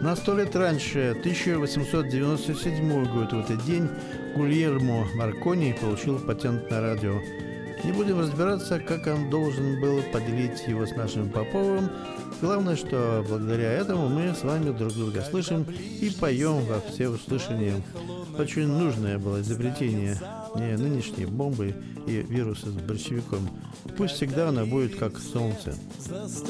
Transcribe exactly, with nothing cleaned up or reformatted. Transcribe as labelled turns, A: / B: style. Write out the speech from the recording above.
A: На сто лет раньше, тысяча восемьсот девяносто седьмой год, в этот день Гульермо Маркони получил патент на радио. Не будем разбираться, как он должен был поделить его с нашим Поповым. Главное, что благодаря этому мы с вами друг друга слышим и поем во всеуслышание. Очень нужное было изобретение, не нынешние бомбы и вирусы с большевиком. Пусть всегда оно будет как солнце.